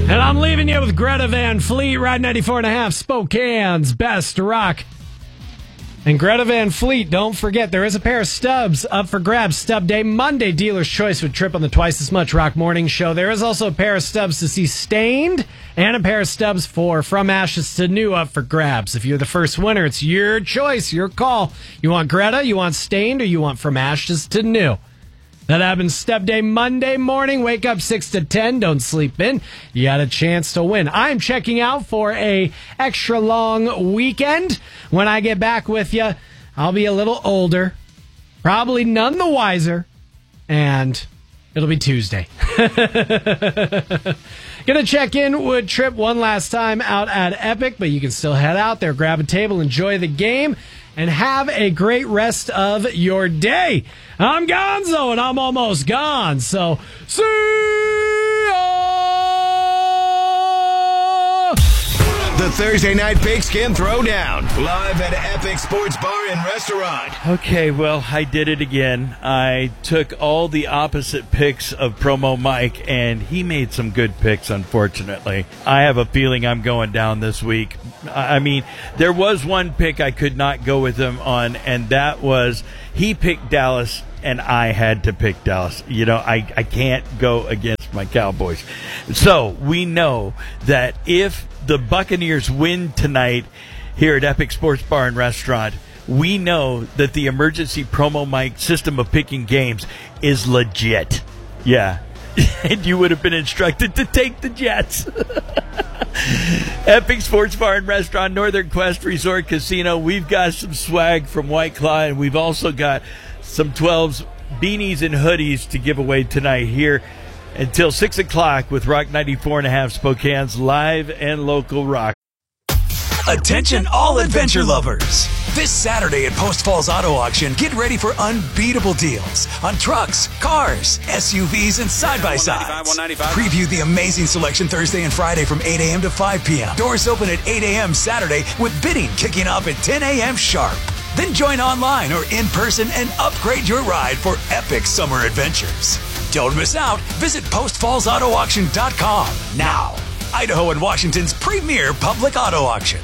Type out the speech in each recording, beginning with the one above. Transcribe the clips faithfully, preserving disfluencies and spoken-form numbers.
And I'm leaving you with Greta Van Fleet, Ride ninety-four and a half, Spokane's best rock. And Greta Van Fleet, don't forget, there is a pair of stubs up for grabs. Stub Day Monday, Dealer's Choice with Trip on the Twice as Much Rock Morning Show. There is also a pair of stubs to see Stained and a pair of stubs for From Ashes to New up for grabs. If you're the first winner, it's your choice, your call. You want Greta, you want Stained, or you want From Ashes to New? That happens Stub Day Monday morning. Wake up six to ten. Don't sleep in. You got a chance to win. I'm checking out for a extra long weekend. When I get back with you, I'll be a little older, probably none the wiser, and it'll be Tuesday. Gonna check in with Trip one last time out at Epic, but you can still head out there, grab a table, enjoy the game, and have a great rest of your day. I'm Gonzo, and I'm almost gone, so see ya! The Thursday Night Pigskin Throwdown, live at Epic Sports Bar and Restaurant. Okay, well, I did it again. I took all the opposite picks of Promo Mike, and he made some good picks, unfortunately. I have a feeling I'm going down this week. I mean, there was one pick I could not go with him on, and that was he picked Dallas, and I had to pick Dallas. You know, I, I can't go against my Cowboys. So we know that if the Buccaneers win tonight here at Epic Sports Bar and Restaurant, we know that the emergency Promo Mike system of picking games is legit. Yeah. And you would have been instructed to take the Jets. Epic Sports Bar and Restaurant, Northern Quest Resort Casino. We've got some swag from White Claw, and we've also got some twelves, beanies, and hoodies to give away tonight here until six o'clock with Rock ninety-four and a half, Spokane's live and local rock. Attention all adventure lovers. This Saturday at Post Falls Auto Auction, get ready for unbeatable deals on trucks, cars, S U Vs, and side-by-sides. Preview the amazing selection Thursday and Friday from eight a.m. to five p.m. Doors open at eight a.m. Saturday with bidding kicking off at ten a.m. sharp. Then join online or in person and upgrade your ride for epic summer adventures. Don't miss out. Visit post falls auto auction dot com now. Idaho and Washington's premier public auto auction.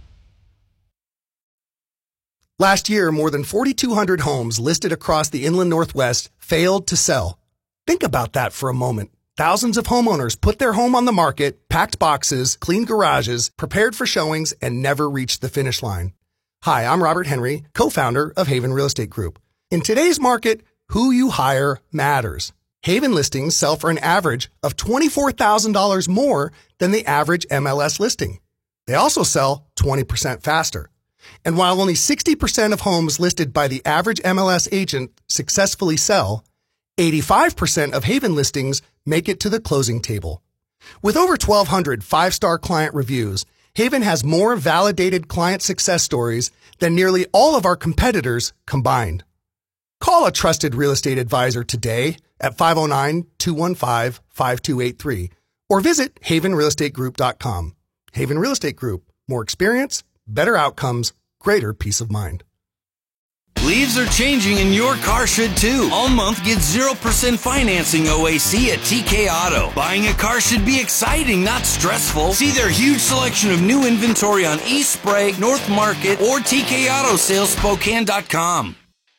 Last year, more than four thousand two hundred homes listed across the inland Northwest failed to sell. Think about that for a moment. Thousands of homeowners put their home on the market, packed boxes, cleaned garages, prepared for showings, and never reached the finish line. Hi, I'm Robert Henry, co-founder of Haven Real Estate Group. In today's market, who you hire matters. Haven listings sell for an average of twenty-four thousand dollars more than the average M L S listing. They also sell twenty percent faster. And while only sixty percent of homes listed by the average M L S agent successfully sell, eighty-five percent of Haven listings make it to the closing table. With over twelve hundred five-star client reviews, Haven has more validated client success stories than nearly all of our competitors combined. Call a trusted real estate advisor today at five oh nine, two one five, five two eight three or visit haven real estate group dot com. Haven Real Estate Group. More experience, better outcomes, greater peace of mind. Leaves are changing and your car should too. All month, get zero percent financing O A C at T K Auto. Buying a car should be exciting, not stressful. See their huge selection of new inventory on East Sprague, North Market, or T K Auto Sales Spokane dot com.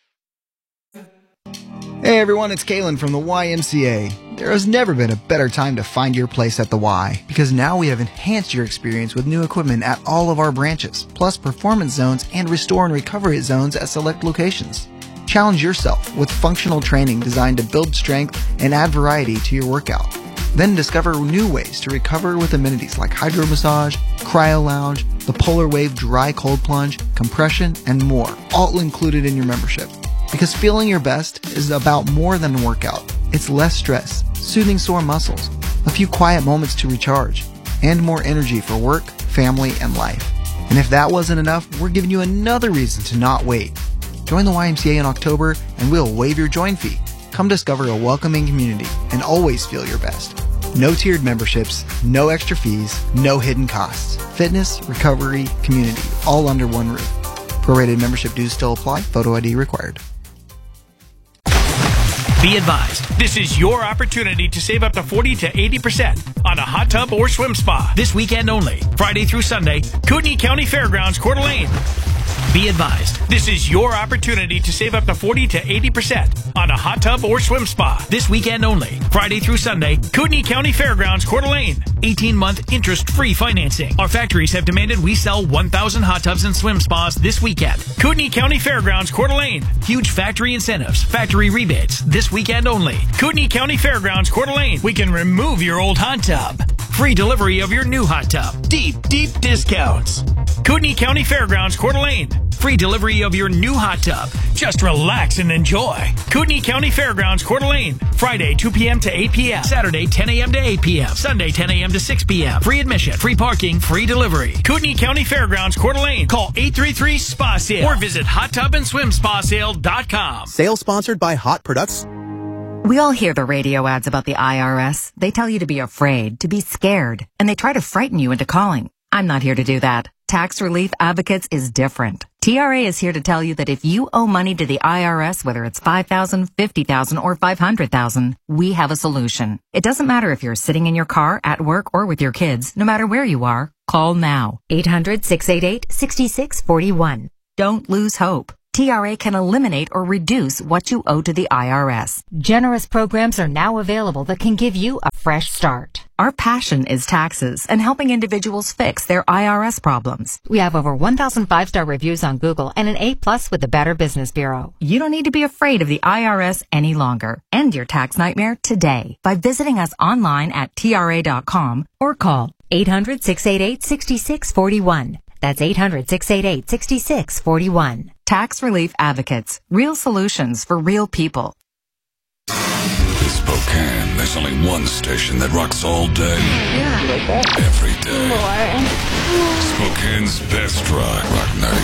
Hey everyone, it's Kalen from the Y M C A. There has never been a better time to find your place at the Y, because now we have enhanced your experience with new equipment at all of our branches, plus performance zones and restore and recovery zones at select locations. Challenge yourself with functional training designed to build strength and add variety to your workout. Then discover new ways to recover with amenities like hydro massage, cryo lounge, the Polar Wave dry cold plunge, compression, and more, all included in your membership. Because feeling your best is about more than a workout. It's less stress, soothing sore muscles, a few quiet moments to recharge, and more energy for work, family, and life. And if that wasn't enough, we're giving you another reason to not wait. Join the Y M C A in October and we'll waive your join fee. Come discover a welcoming community and always feel your best. No tiered memberships, no extra fees, no hidden costs. Fitness, recovery, community, all under one roof. Prorated membership dues still apply. Photo I D required. Be advised, this is your opportunity to save up to forty to eighty percent on a hot tub or swim spa. This weekend only, Friday through Sunday, Kootenai County Fairgrounds, Coeur d'Alene. Be advised, this is your opportunity to save up to forty to eighty percent on a hot tub or swim spa. This weekend only, Friday through Sunday, Kootenai County Fairgrounds, Coeur d'Alene. eighteen-month interest-free financing. Our factories have demanded we sell one thousand hot tubs and swim spas this weekend. Kootenai County Fairgrounds, Coeur d'Alene. Huge factory incentives, factory rebates, this weekend only. Kootenai County Fairgrounds, Coeur d'Alene. We can remove your old hot tub. Free delivery of your new hot tub. Deep, deep discounts. Kootenai County Fairgrounds, Coeur d'Alene. Free delivery of your new hot tub. Just relax and enjoy. Kootenai County Fairgrounds, Coeur d'Alene. Friday, two p.m. to eight p.m. Saturday, ten a.m. to eight p.m. Sunday, ten a.m. to six p.m. Free admission, free parking, free delivery. Kootenai County Fairgrounds, Coeur d'Alene. Call eight three three, S P A sale or visit hot tub and swim spa sale dot com. Sale sponsored by Hot Products. We all hear the radio ads about the I R S. They tell you to be afraid, to be scared, and they try to frighten you into calling. I'm not here to do that. Tax Relief Advocates is different. T R A is here to tell you that if you owe money to the I R S, whether it's five thousand dollars, fifty thousand dollars, or five hundred thousand dollars, we have a solution. It doesn't matter if you're sitting in your car, at work, or with your kids. No matter where you are, call now. eight hundred, six eight eight, six six four one. Don't lose hope. T R A can eliminate or reduce what you owe to the I R S. Generous programs are now available that can give you a fresh start. Our passion is taxes and helping individuals fix their I R S problems. We have over one thousand five-star reviews on Google and an A plus with the Better Business Bureau. You don't need to be afraid of the I R S any longer. End your tax nightmare today by visiting us online at T R A dot com or call eight hundred, six eight eight, six six four one. That's eight hundred, six eight eight, six six four one. Tax Relief Advocates. Real solutions for real people. In Spokane, there's only one station that rocks all day. Yeah. Every day. More. Spokane's best rock. Rock ninety.